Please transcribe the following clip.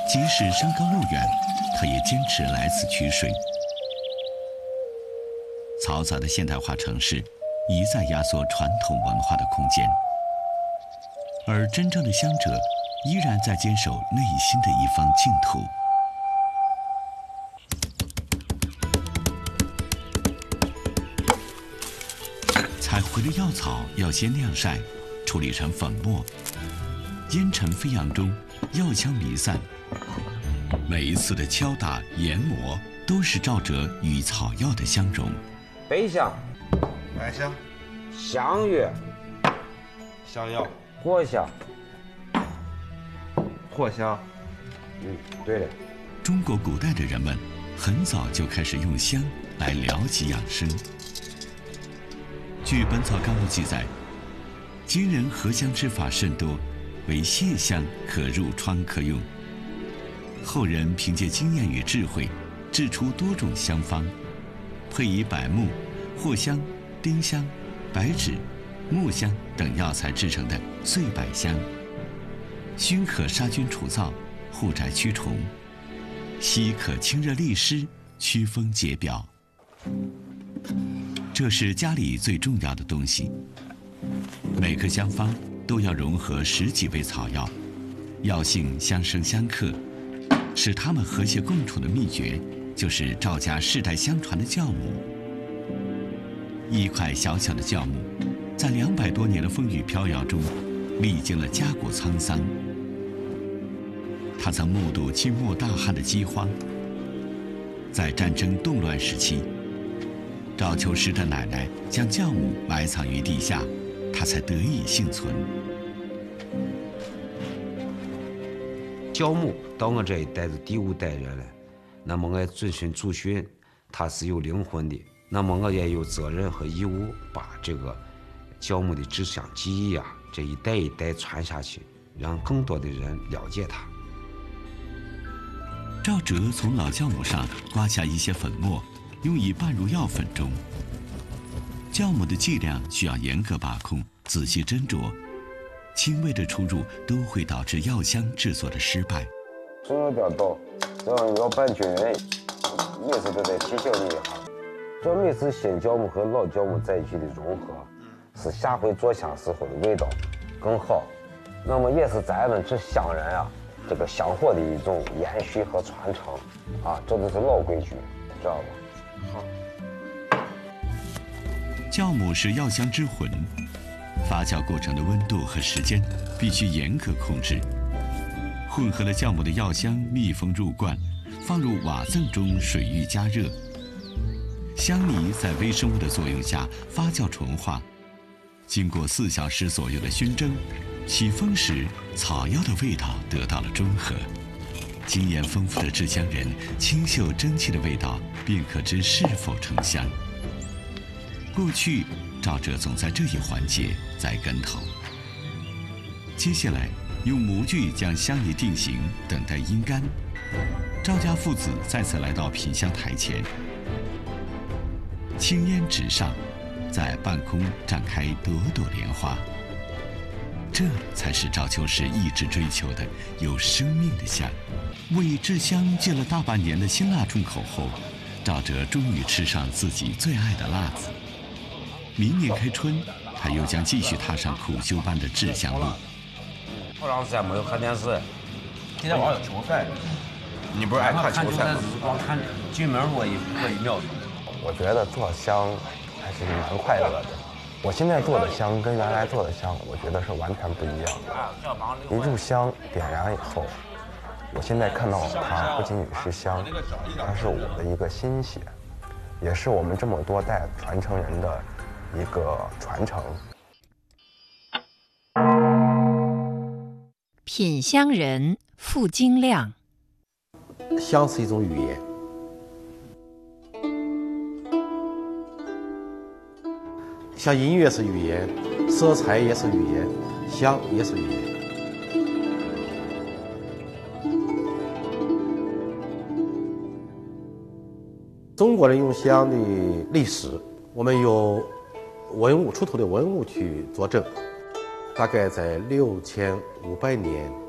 即使山高路远，他也坚持来此取水。嘈杂的现代化城市一再压缩传统文化的空间，而真正的乡者依然在坚守内心的一方净土。采回的药草要先晾晒，处理成粉末，烟尘飞扬中，药香弥散。每一次的敲打、研磨，都是赵哲与草药的相融。 北香、 百香、 香月、 香药、 藿香、 藿香。 对的。 中国古代的人们很早就开始用香来疗疾养生。据《本草纲目》记载，今人合香之法甚多，为泻香，可入疮可用。后人凭借经验与智慧，制出多种香方，配以柏木、藿香、丁香、白芷、木香等药材制成的碎柏香。熏可杀菌除燥，护宅驱虫；吸可清热利湿，驱风解表。这是家里最重要的东西。每个香方都要融合10几味草药，药性相生相克，使它们和谐共处的秘诀，就是赵家世代相传的酵母。一块小小的酵母，在200多年的风雨飘摇中，历经了家国沧桑。他曾目睹清末大旱的饥荒，在战争动乱时期，赵秋实的奶奶将酵母埋藏于地下，他才得以幸存。 酵母到我这一代是第5代人了，那么我遵循祖训，它是有灵魂的，那么我也有责任和义务把这个酵母的制香技艺啊，这一代一代传下去，让更多的人了解它。 赵哲从老酵母上刮下一些粉末，用以拌入药粉中。酵母的剂量需要严格把控，仔细斟酌，轻微的出入都会导致药香制作的失败。 水要不要倒，这样要拌均匀，每次都得提醒你一下。这每次新酵母和老酵母在一起的融合，使下回做香时候的味道更好。那么也是咱们这乡人啊，这个香火的一种延续和传承啊，这都是老规矩，知道吧？ 好。 酵母是药香之魂，发酵过程的温度和时间必须严格控制。混合了酵母的药香密封入罐，放入瓦甑中水浴加热，香泥在微生物的作用下发酵纯化，经过4小时左右的熏蒸，起风时草药的味道得到了中和。经验丰富的制香人清嗅蒸汽的味道，便可知是否成香。过去赵哲总在这一环节栽跟头。接下来用模具将香泥定型，等待阴干。赵家父子再次来到品香台前，青烟直上，在半空展开朵朵莲花。这才是赵秋实一直追求的有生命的香。为制香戒了大半年的辛辣重口后，赵哲终于吃上自己最爱的辣子。明年开春，他又将继续踏上苦修般的制香路。 好长时间没有看电视， 今天晚上有球赛，你不是爱看球赛吗？ 光看进门我一秒钟。 我觉得做香还是蛮快乐的。我现在做的香跟原来做的香，我觉得是完全不一样的。一炷香点燃以后，我现在看到它不仅仅是香，它是我的一个心血，也是我们这么多代传承人的一个传承。 品香人傅京亮， 香是一种语言，像音乐是语言，色彩也是语言，香也是语言。中国人用香的历史，我们有文物出土的文物去佐证。大概在6500年